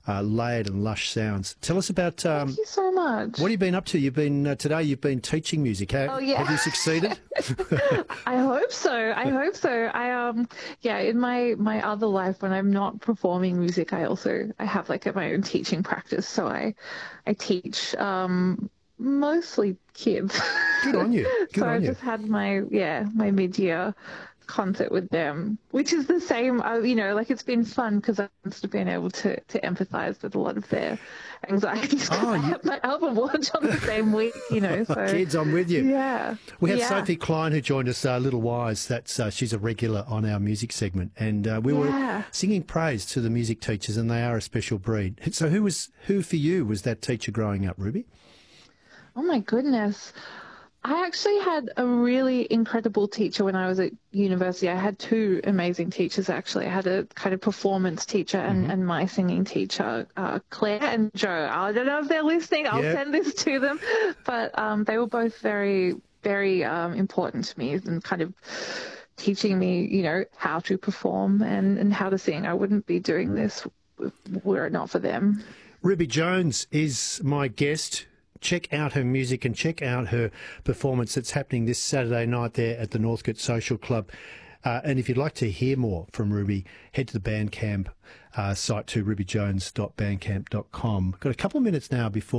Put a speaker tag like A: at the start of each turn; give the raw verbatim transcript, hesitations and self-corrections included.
A: uh, layered and lush sounds. Tell us about... Um,
B: Thank you so much.
A: What have you been up to? You've been uh, today. You've been teaching music. How,
B: Oh, yeah.
A: Have you succeeded?
B: I hope so. I hope so. I um yeah, in my my other life when I'm not performing music, I also I have like a, my own teaching practice. So I I teach um mostly kids.
A: Good on you. Good
B: so
A: on
B: I
A: you.
B: just had my yeah my mid year concert with them, which is the same. Uh, you know, like it's been fun because I've just been able to to empathize with a lot of their anxieties.
A: Oh,
B: I
A: you-
B: have my album launch on the same week. You know, so
A: Kids, I'm with you.
B: yeah.
A: We have
B: yeah.
A: Sophie Klein who joined us uh, a little wise. That's uh, she's a regular on our music segment, and uh, we
B: Yeah.
A: were singing praise to the music teachers, and they are a special breed. So, who was who for you was that teacher growing up, Ruby?
B: Oh my goodness. I actually had a really incredible teacher when I was at university. I had two amazing teachers, actually. I had a kind of performance teacher and,
A: Mm-hmm.
B: and my singing teacher, uh, Claire and Joe. I don't know if they're listening. I'll
A: Yep.
B: send this to them. But um, they were both very, very um, important to me and kind of teaching me, you know, how to perform and, and how to sing. I wouldn't be doing this were it not for them.
A: Ruby Jones is my guest. Check out her music and check out her performance that's happening this Saturday night there at the Northcote Social Club. Uh, and if you'd like to hear more from Ruby, head to the Bandcamp uh, site to ruby jones dot bandcamp dot com. Got a couple of minutes now before